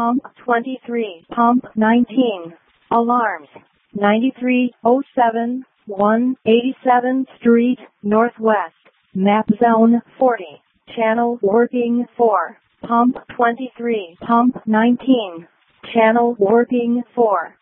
Pump 23, Pump 19. Alarms. 9307 187th Street, Northwest. Map Zone 40. Channel working 4. Pump 23, Pump 19. Channel working 4.